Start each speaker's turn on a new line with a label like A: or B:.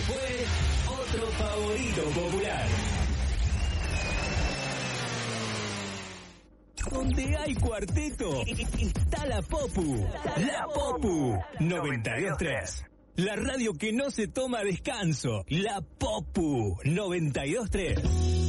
A: fue otro favorito popular. Donde hay cuarteto, está la Popu. La Popu 92.3. La radio que no se toma descanso. La Popu 92.3.